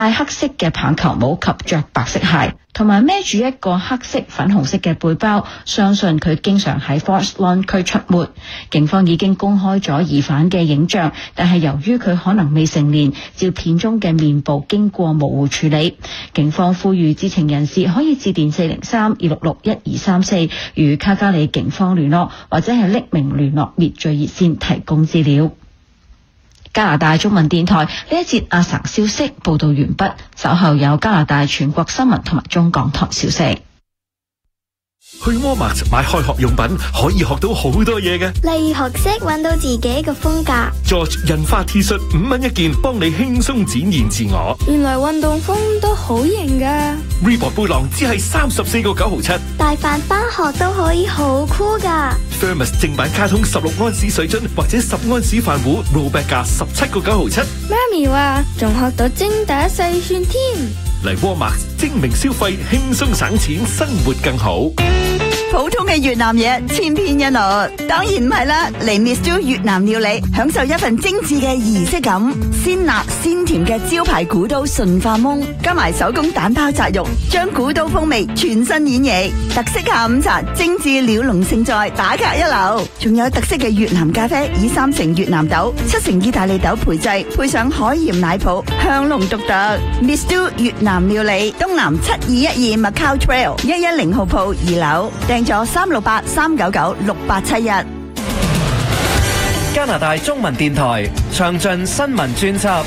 戴黑色嘅棒球帽及着白色鞋，同埋孭住一個黑色、粉紅色嘅背包，相信佢經常喺 Forest Lawn 區出沒。警方已經公開咗疑犯嘅影像，但係由於佢可能未成年，照片中嘅面部經過模糊處理。警方呼籲知情人士可以致電403-266-1234與卡加里警方聯絡，或者係匿名聯絡滅罪熱線提供資料。加拿大中文電台呢一節亞省消息報道完畢，稍後有加拿大全國新聞同埋中港台消息。 去 Walmart 買開學用品可以學到好多嘢嘅， 例如學識揾到自己嘅風格。 George 印花 T 恤5蚊一件，幫你輕鬆展現自我。 原來運動風都好型噶。 Reebok 背囊只係34個9毫7， 帶飯返學都可以好酷噶。 Thermos 正版卡通16安士水樽或者10安士飯壺 ，rollback 價17個9毫7。 媽咪話仲學到精打細算添。 嚟 Walmart 精明消費，輕鬆省錢，生活更好。 普通嘅越南嘢千篇一律，當然唔係啦。嚟 Miss Jo 越南料理，享受一份精緻嘅儀式感，鮮辣鮮甜嘅招牌古都順化檬，加埋手工蛋包紮肉，將古都風味全新演繹。特色下午茶，精緻鳥籠盛載，打卡一流。仲有特色嘅越南咖啡，以3成越南豆、7成意大利豆培製，配上海鹽奶泡，香濃獨特。Miss Jo 越南料理，東南7212 Macau Trail 110號鋪2樓。咗368-399-6871。 加拿大中文電台詳盡新聞專輯。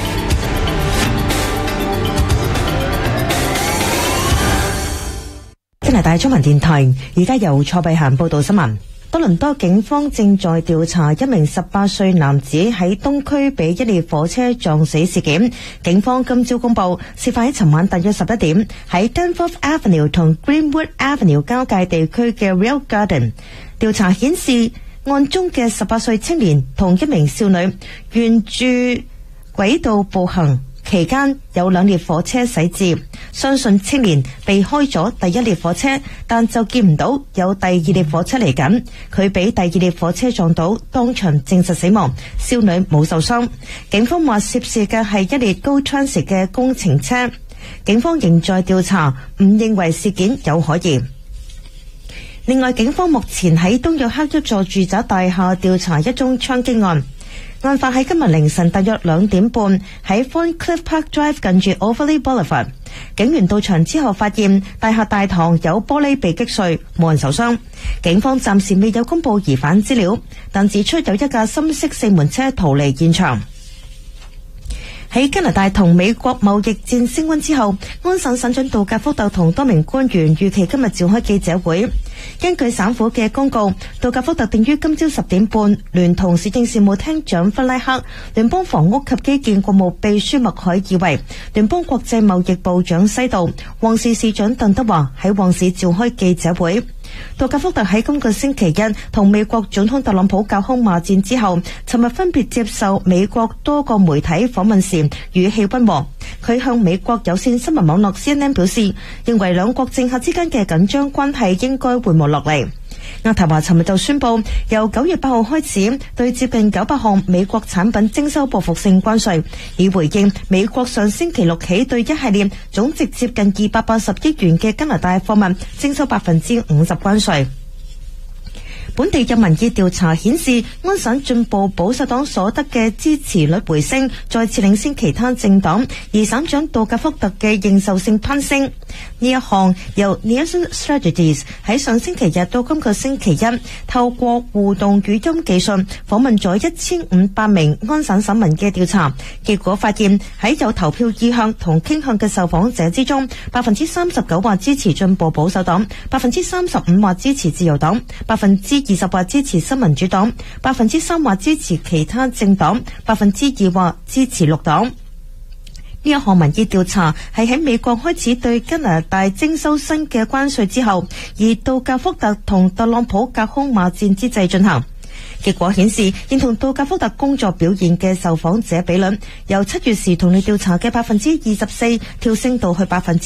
加拿大中文電台而家由蔡碧嫻報道新聞。多倫多警方正在調查一名18歲男子喺東區被一列火車撞死事件。警方今朝公布，事發喺尋晚大約11點，喺 Danforth Avenue 同 Greenwood Avenue 交界地區嘅 Rail Garden。調查顯示，案中嘅18歲青年同一名少女沿住軌道步行。期間有2列火車駛至，相信青年避開咗第1列火車，但就見唔到有第2列火車嚟緊，佢俾第2列火車撞到，當場證實死亡，少女冇受傷。警方話涉事嘅係1列高 transit 嘅工程車，警方仍在調查，唔認為事件有可疑。另外，警方目前喺東約克一座住宅大廈調查一宗槍擊案。案發喺今日凌晨大約2點半，喺 Thorncliffe Park Drive 近住 Overley Boulevard。警員到場之後發現大廈大堂有玻璃被擊碎，冇人受傷。警方暫時未有公布疑犯資料，但指出有一架深色4門車逃離現場。喺加拿大同美國貿易戰升溫之後，安省省長杜格福特同多名官員預期今日召開記者會。根據省府嘅公告，杜格福特定於今朝10點半聯同市政事務廳長弗拉克、聯邦房屋及基建國務秘書麥凱爾維、聯邦國際貿易部長西道、旺市市長鄧德華喺旺市召開記者會。杜格福特喺今個星期一同美國總統特朗普隔空罵戰之後，尋日分別接受美國多個媒體訪問時語氣溫和。佢向美國有線新聞網絡 CNN 表示，認為兩國政客之間嘅緊張關係應該緩和落嚟。渥太華尋日就宣布，由9月8號開始，對接近900項美國產品徵收報復性關稅，以回應美國上星期六起對一系列總值接近280億元嘅加拿大貨物徵收50%關稅。本地有民意調查顯示，安省進步保守黨所得嘅支持率回升，再次領先其他政黨，而省長杜格福特嘅認受性攀升。呢一項由 Nielsen Strategies 喺上星期日到今個星期一透過互動語音技術訪問咗1500名安省省民嘅調查，結果發現喺有投票意向同傾向嘅受訪者之中，39%話支持進步保守黨，35%話支持自由黨，20%話支持新民主黨，3%話支持其他政黨，2%話支持綠黨。呢一項民意調查係喺美國開始對加拿大徵收新嘅關稅之後，而杜格福特同特朗普隔空罵戰之際進行。結果顯示，認同杜格福特工作表現嘅受訪者比率由7月時同類調查嘅24%跳升到去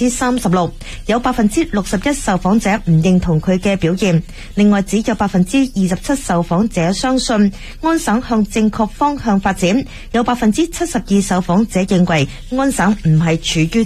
36%，有61%受訪者唔認同佢嘅表現。另外，只有27%受訪者相信安省向正確方向發展，有72%受訪者認為安省唔係處於